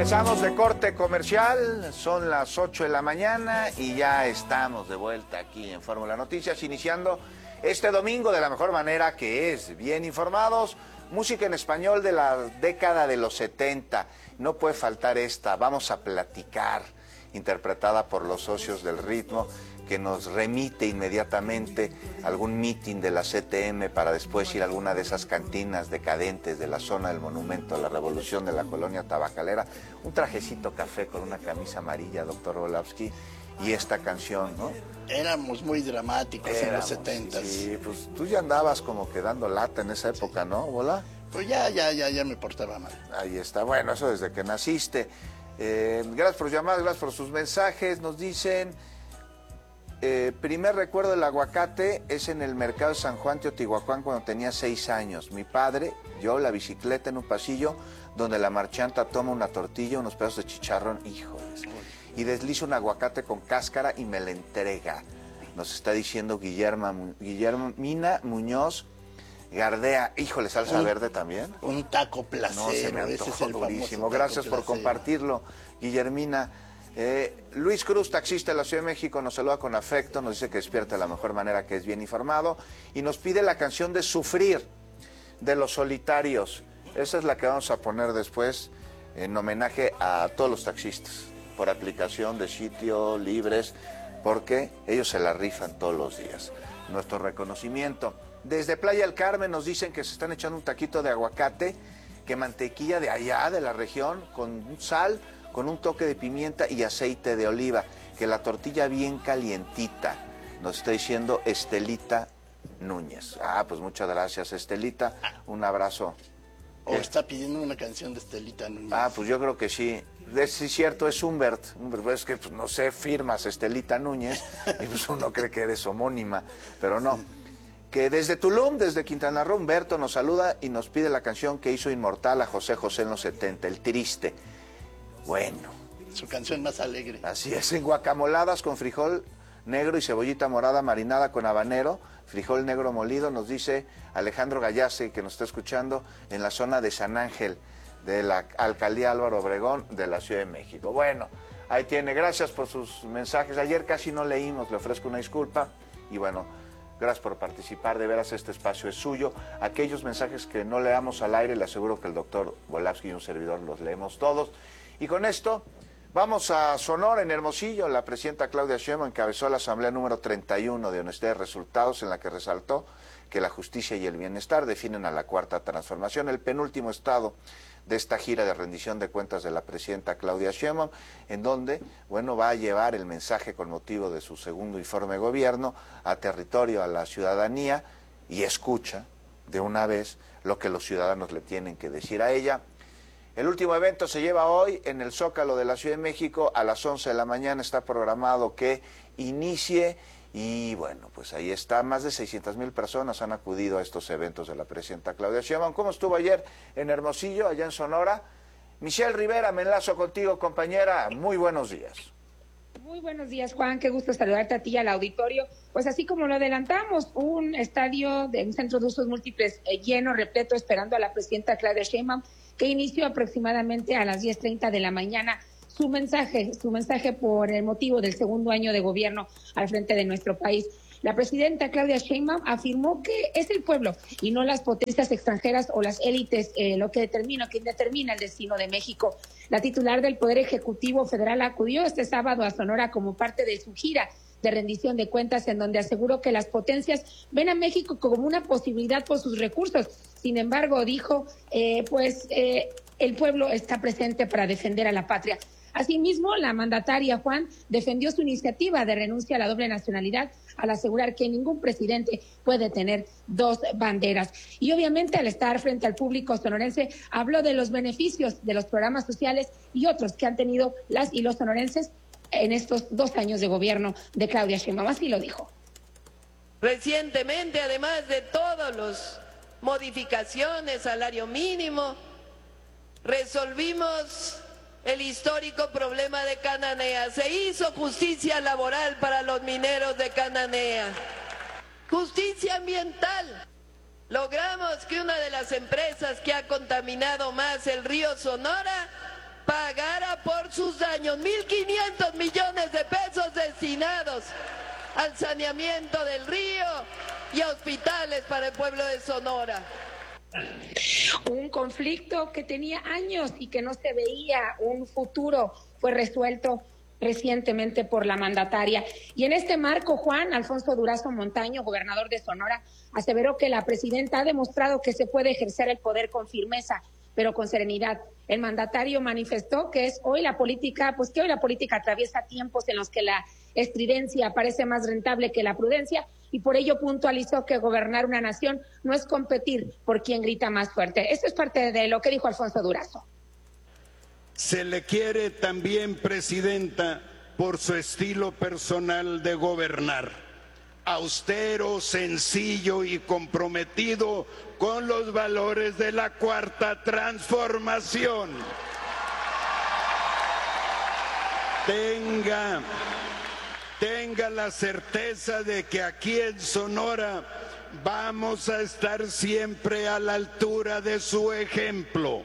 Regresamos de corte comercial, son las 8 de la mañana y ya estamos de vuelta aquí en Fórmula Noticias, iniciando este domingo de la mejor manera, que es bien informados, música en español de la década de los 70, no puede faltar esta, vamos a platicar, interpretada por los socios del ritmo, que nos remite inmediatamente a algún meeting de la CTM para después ir a alguna de esas cantinas decadentes de la zona del Monumento a la Revolución de la colonia tabacalera. Un trajecito café con una camisa amarilla, doctor Volavsky, y esta canción, ¿no? Éramos muy dramáticos en los 70s. Sí, pues tú ya andabas como que dando lata en esa época, ¿no, Vola? Pues ya me portaba mal. Ahí está, bueno, eso desde que naciste. Gracias por llamadas, gracias por sus mensajes. Nos dicen... primer recuerdo del aguacate es en el mercado de San Juan, Teotihuacán, cuando tenía 6 años. Mi padre, yo, la bicicleta en un pasillo donde la marchanta toma una tortilla, unos pedazos de chicharrón, híjoles, y desliza un aguacate con cáscara y me la entrega. Nos está diciendo Guillermina Muñoz Gardea. Híjole, salsa verde también. Un taco placero. No, se me antojó durísimo. Gracias por compartirlo, Guillermina. Luis Cruz, taxista de la Ciudad de México, nos saluda con afecto, nos dice que despierta de la mejor manera, que es bien informado, y nos pide la canción de Sufrir, de Los Solitarios. Esa es la que vamos a poner después en homenaje a todos los taxistas, por aplicación de sitio, libres, porque ellos se la rifan todos los días. Nuestro reconocimiento. Desde Playa del Carmen nos dicen que se están echando un taquito de aguacate, que mantequilla de allá, de la región, con sal, con un toque de pimienta y aceite de oliva, que la tortilla bien calientita, nos está diciendo Estelita Núñez. Ah, pues muchas gracias, Estelita, un abrazo. O está pidiendo una canción de Estelita Núñez. Ah, pues yo creo que sí. Sí, es cierto, es Humbert, es que pues, no sé, firmas Estelita Núñez, y pues uno cree que eres homónima, pero no. Que desde Tulum, desde Quintana Roo, Humberto nos saluda y nos pide la canción que hizo inmortal a José José en los 70, El Triste. Bueno. Su canción más alegre. Así es, en guacamoladas con frijol negro y cebollita morada marinada con habanero, frijol negro molido, nos dice Alejandro Gallase, que nos está escuchando en la zona de San Ángel, de la Alcaldía Álvaro Obregón, de la Ciudad de México. Bueno, ahí tiene, gracias por sus mensajes. Ayer casi no leímos, le ofrezco una disculpa, y bueno, gracias por participar, de veras este espacio es suyo. Aquellos mensajes que no leamos al aire, le aseguro que el doctor Volavsky y un servidor los leemos todos. Y con esto, vamos a Sonora, en Hermosillo. La presidenta Claudia Sheinbaum encabezó la asamblea número 31 de Honestidad de Resultados, en la que resaltó que la justicia y el bienestar definen a la Cuarta Transformación, el penúltimo estado de esta gira de rendición de cuentas de la presidenta Claudia Sheinbaum, en donde, bueno, va a llevar el mensaje con motivo de su segundo informe de gobierno a territorio, a la ciudadanía, y escucha de una vez lo que los ciudadanos le tienen que decir a ella. El último evento se lleva hoy en el Zócalo de la Ciudad de México a las 11 de la mañana. Está programado que inicie y bueno, pues ahí está. Más de 600,000 personas han acudido a estos eventos de la presidenta Claudia Sheinbaum. ¿Cómo estuvo ayer en Hermosillo, allá en Sonora? Michelle Rivera, me enlazo contigo, compañera. Muy buenos días. Muy buenos días, Juan. Qué gusto saludarte a ti y al auditorio. Pues así como lo adelantamos, un estadio de un centro de usos múltiples lleno, repleto, esperando a la presidenta Claudia Sheinbaum, que inició aproximadamente a las 10:30 de la mañana su mensaje por el motivo del segundo año de gobierno al frente de nuestro país. La presidenta Claudia Sheinbaum afirmó que es el pueblo y no las potencias extranjeras o las élites quien determina el destino de México. La titular del Poder Ejecutivo Federal acudió este sábado a Sonora como parte de su gira de rendición de cuentas, en donde aseguró que las potencias ven a México como una posibilidad por sus recursos. Sin embargo, dijo, el pueblo está presente para defender a la patria. Asimismo, la mandataria, Juan, defendió su iniciativa de renuncia a la doble nacionalidad al asegurar que ningún presidente puede tener dos banderas. Y obviamente, al estar frente al público sonorense, habló de los beneficios de los programas sociales y otros que han tenido las y los sonorenses en estos 2 años de gobierno de Claudia Sheinbaum. Así lo dijo. Recientemente, además de todas las modificaciones, salario mínimo, resolvimos el histórico problema de Cananea. Se hizo justicia laboral para los mineros de Cananea. Justicia ambiental. Logramos que una de las empresas que ha contaminado más el río Sonora pagara por sus daños. 1.500 millones de pesos destinados al saneamiento del río y a hospitales para el pueblo de Sonora. Un conflicto que tenía años y que no se veía un futuro fue resuelto recientemente por la mandataria. Y en este marco, Juan Alfonso Durazo Montaño, gobernador de Sonora, aseveró que la presidenta ha demostrado que se puede ejercer el poder con firmeza, pero con serenidad. El mandatario manifestó que hoy la política atraviesa tiempos en los que la estridencia parece más rentable que la prudencia, y por ello puntualizó que gobernar una nación no es competir por quien grita más fuerte. Esto es parte de lo que dijo Alfonso Durazo. Se le quiere también, presidenta, por su estilo personal de gobernar, austero, sencillo y comprometido con los valores de la Cuarta Transformación. Tenga la certeza de que aquí en Sonora vamos a estar siempre a la altura de su ejemplo.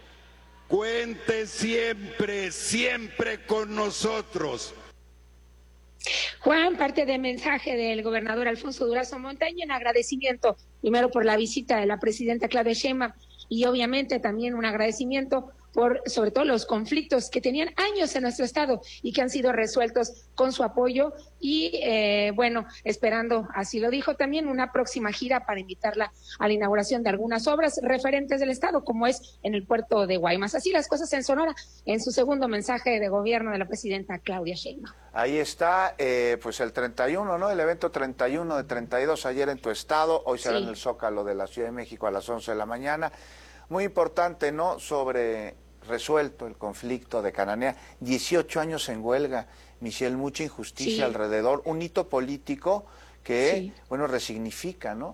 Cuente siempre, siempre con nosotros. Juan, parte del mensaje del gobernador Alfonso Durazo Montaño en agradecimiento, primero por la visita de la presidenta Claudia Sheinbaum y obviamente también un agradecimiento por sobre todo los conflictos que tenían años en nuestro estado y que han sido resueltos con su apoyo y esperando, así lo dijo también, una próxima gira para invitarla a la inauguración de algunas obras referentes del estado, como es en el puerto de Guaymas. Así las cosas en Sonora, en su segundo mensaje de gobierno de la presidenta Claudia Sheinbaum. Ahí está, pues el 31, ¿no? El evento 31 de 32 ayer en tu estado, hoy será en el Zócalo de la Ciudad de México a las 11 de la mañana. Muy importante, ¿no? Resuelto el conflicto de Cananea, 18 años en huelga, Michelle, mucha injusticia alrededor, un hito político que, resignifica, ¿no?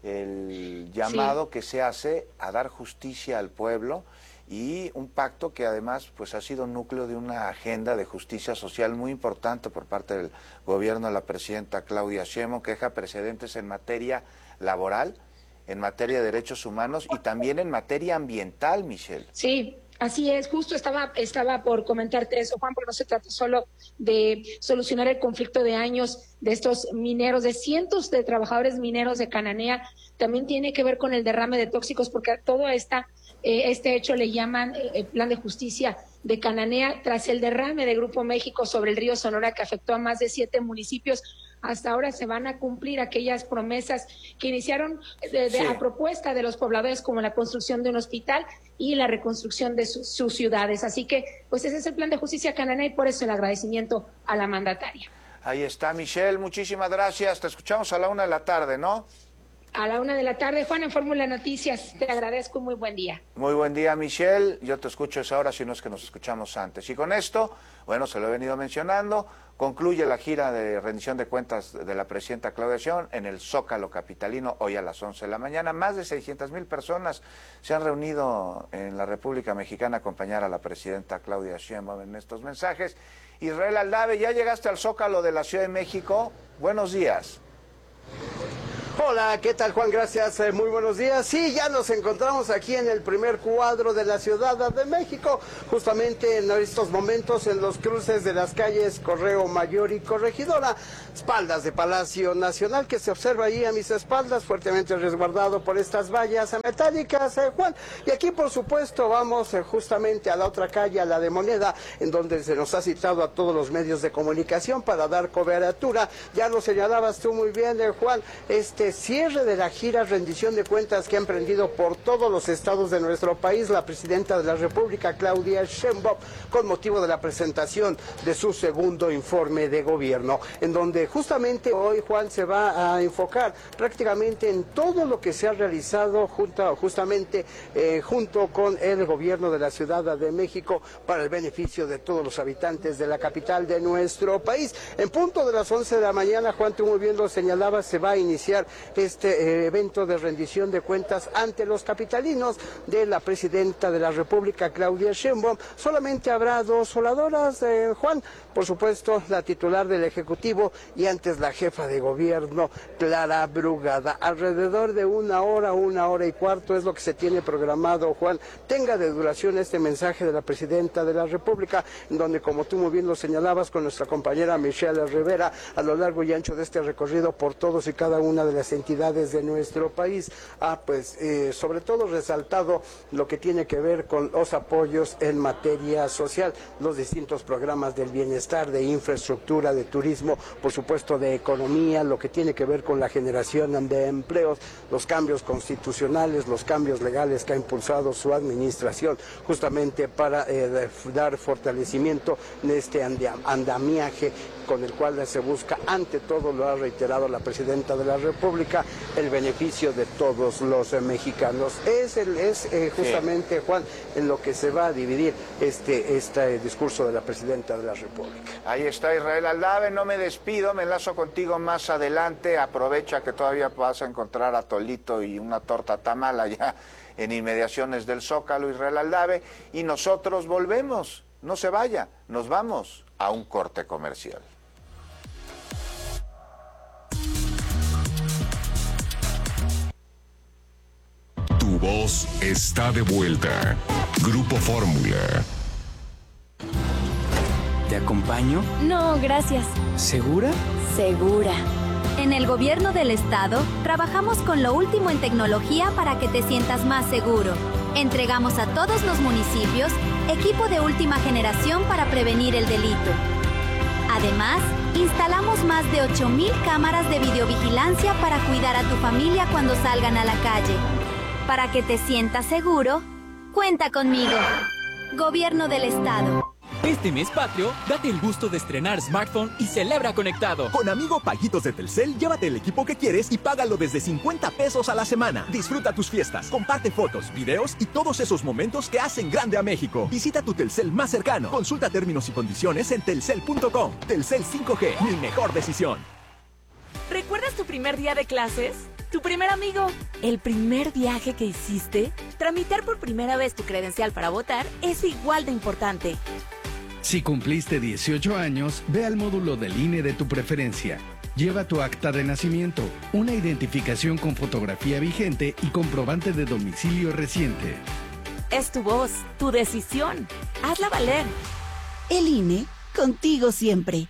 El llamado que se hace a dar justicia al pueblo y un pacto que además pues ha sido núcleo de una agenda de justicia social muy importante por parte del gobierno de la presidenta Claudia Sheinbaum, que deja precedentes en materia laboral, en materia de derechos humanos y también en materia ambiental, Michelle. Sí. Así es, justo estaba por comentarte eso, Juan, porque no se trata solo de solucionar el conflicto de años de estos mineros, de cientos de trabajadores mineros de Cananea, también tiene que ver con el derrame de tóxicos, porque a todo este hecho le llaman el plan de justicia de Cananea, tras el derrame de Grupo México sobre el río Sonora que afectó a más de 7 municipios. Hasta ahora se van a cumplir aquellas promesas que iniciaron a propuesta de los pobladores, como la construcción de un hospital y la reconstrucción de sus ciudades. Así que, pues ese es el plan de justicia Cananea y por eso el agradecimiento a la mandataria. Ahí está, Michelle, muchísimas gracias. Te escuchamos a la 1 de la tarde, ¿no? A la 1 de la tarde, Juan, en Fórmula Noticias. Te agradezco, muy buen día. Muy buen día, Michelle. Yo te escucho a esa hora, si no es que nos escuchamos antes. Y con esto, se lo he venido mencionando, concluye la gira de rendición de cuentas de la presidenta Claudia Sheinbaum en el Zócalo capitalino, hoy a las 11 de la mañana. Más de 600,000 personas se han reunido en la República Mexicana a acompañar a la presidenta Claudia Sheinbaum en estos mensajes. Israel Aldave, ya llegaste al Zócalo de la Ciudad de México. Buenos días. Hola, ¿qué tal, Juan? Gracias, muy buenos días. Sí, ya nos encontramos aquí en el primer cuadro de la Ciudad de México, justamente en estos momentos en los cruces de las calles Correo Mayor y Corregidora, espaldas de Palacio Nacional, que se observa ahí a mis espaldas, fuertemente resguardado por estas vallas metálicas, Juan. Y aquí, por supuesto, vamos justamente a la otra calle, a la de Moneda, en donde se nos ha citado a todos los medios de comunicación para dar cobertura. Ya lo señalabas tú muy bien, Juan, cierre de la gira rendición de cuentas que ha emprendido por todos los estados de nuestro país la presidenta de la República, Claudia Sheinbaum, con motivo de la presentación de su segundo informe de gobierno, en donde justamente hoy, Juan, se va a enfocar prácticamente en todo lo que se ha realizado junto con el gobierno de la Ciudad de México para el beneficio de todos los habitantes de la capital de nuestro país. En punto de las 11 de la mañana, Juan, tú muy bien lo señalabas, se va a iniciar este evento de rendición de cuentas ante los capitalinos de la presidenta de la República, Claudia Sheinbaum. Solamente habrá 2 oradoras, Juan, por supuesto, la titular del Ejecutivo y antes la jefa de gobierno, Clara Brugada. Alrededor de 1 hora y cuarto es lo que se tiene programado, Juan. Tenga de duración este mensaje de la presidenta de la República, en donde, como tú muy bien lo señalabas con nuestra compañera Michelle Rivera, a lo largo y ancho de este recorrido por todos y cada una de las entidades de nuestro país, sobre todo resaltado lo que tiene que ver con los apoyos en materia social, los distintos programas del bienestar, de infraestructura, de turismo, por supuesto de economía, lo que tiene que ver con la generación de empleos, los cambios constitucionales, los cambios legales que ha impulsado su administración justamente para dar fortalecimiento en este andamiaje con el cual se busca, ante todo, lo ha reiterado la presidenta de la República, el beneficio de todos los mexicanos. Es justamente, Juan, en lo que se va a dividir este discurso de la presidenta de la República. Ahí está Israel Aldave, no me despido, me enlazo contigo más adelante, aprovecha que todavía vas a encontrar atolito y una torta tamal allá en inmediaciones del Zócalo, Israel Aldave, y nosotros volvemos, no se vaya, nos vamos a un corte comercial. Tu voz está de vuelta. Grupo Fórmula. ¿Te acompaño? No, gracias. ¿Segura? Segura. En el gobierno del estado, trabajamos con lo último en tecnología para que te sientas más seguro. Entregamos a todos los municipios equipo de última generación para prevenir el delito. Además, instalamos más de 8,000 cámaras de videovigilancia para cuidar a tu familia cuando salgan a la calle. Para que te sientas seguro, cuenta conmigo. Gobierno del Estado. Este mes patrio, date el gusto de estrenar smartphone y celebra conectado. Con Amigo Paguitos de Telcel, llévate el equipo que quieres y págalo desde 50 pesos a la semana. Disfruta tus fiestas, comparte fotos, videos y todos esos momentos que hacen grande a México. Visita tu Telcel más cercano. Consulta términos y condiciones en telcel.com. Telcel 5G, mi mejor decisión. ¿Recuerdas tu primer día de clases? ¿Tu primer amigo? ¿El primer viaje que hiciste? Tramitar por primera vez tu credencial para votar es igual de importante. Si cumpliste 18 años, ve al módulo del INE de tu preferencia. Lleva tu acta de nacimiento, una identificación con fotografía vigente y comprobante de domicilio reciente. Es tu voz, tu decisión. Hazla valer. El INE, contigo siempre.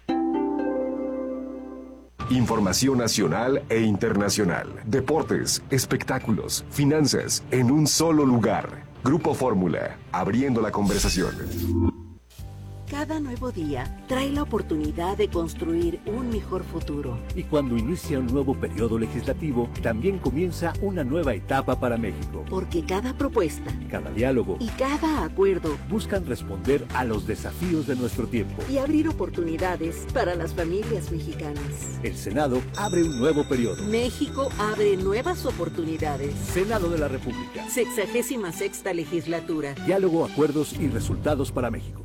Información nacional e internacional, deportes, espectáculos, finanzas, en un solo lugar. Grupo Fórmula, abriendo la conversación. Cada nuevo día trae la oportunidad de construir un mejor futuro. Y cuando inicia un nuevo periodo legislativo, también comienza una nueva etapa para México. Porque cada propuesta, cada diálogo y cada acuerdo buscan responder a los desafíos de nuestro tiempo y abrir oportunidades para las familias mexicanas. El Senado abre un nuevo periodo. México abre nuevas oportunidades. Senado de la República. 66ª legislatura. Diálogo, acuerdos y resultados para México.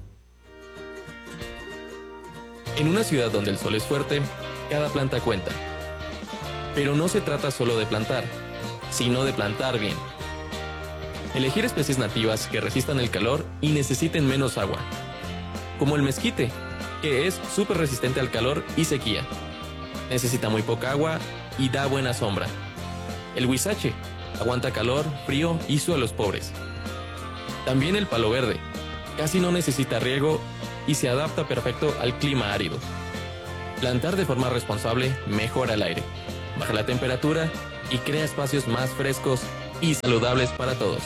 En una ciudad donde el sol es fuerte, cada planta cuenta. Pero no se trata solo de plantar, sino de plantar bien. Elegir especies nativas que resistan el calor y necesiten menos agua. Como el mezquite, que es súper resistente al calor y sequía. Necesita muy poca agua y da buena sombra. El huizache aguanta calor, frío y suelos pobres. También el palo verde, casi no necesita riego y se adapta perfecto al clima árido. Plantar de forma responsable mejora el aire, baja la temperatura y crea espacios más frescos y saludables para todos.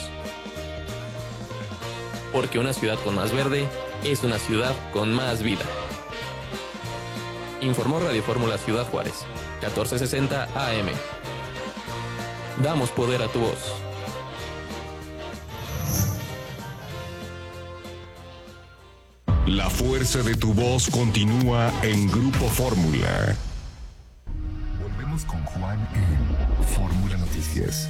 Porque una ciudad con más verde es una ciudad con más vida. Informó Radio Fórmula Ciudad Juárez, 1460 AM. Damos poder a tu voz. La fuerza de tu voz continúa en Grupo Fórmula. Volvemos con Juan en Fórmula Noticias.